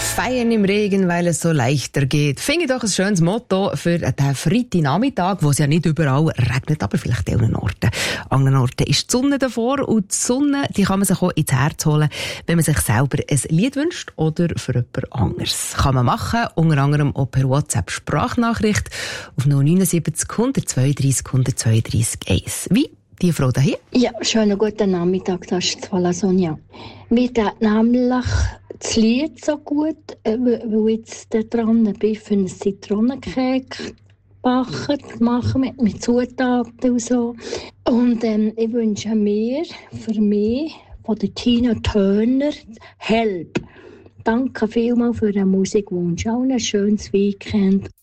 Feiern im Regen, weil es so leichter geht. Finde ich doch ein schönes Motto für den Freitagnachmittag, wo es ja nicht überall regnet, aber vielleicht an anderen Orten. An anderen Orten ist die Sonne davor und die Sonne, die kann man sich auch ins Herz holen, wenn man sich selber ein Lied wünscht oder für jemand anderes. Kann man machen, unter anderem auch per WhatsApp-Sprachnachricht auf 079 132 132 1. Wie? Die Frau da hier? Ja, schönen guten Nachmittag, das ist Vala Sonja. Mir geht nämlich das Lied so gut, weil ich jetzt da dran bin, für einen Zitronencake machen mit Zutaten und so. Und ich wünsche mir, für mich, von der Tina Turner, Help. Danke vielmals für den Musikwunsch. Auch ein schönes Weekend.